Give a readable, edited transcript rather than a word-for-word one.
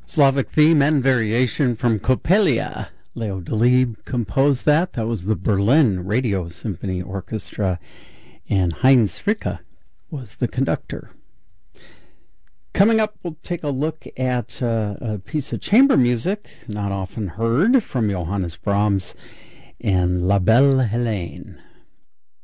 Slavic theme and variation from Coppelia. Leo Delibes composed that. That was the Berlin Radio Symphony Orchestra, and Heinz Fricke was the conductor. Coming up, we'll take a look at a piece of chamber music, not often heard, from Johannes Brahms and La Belle Hélène.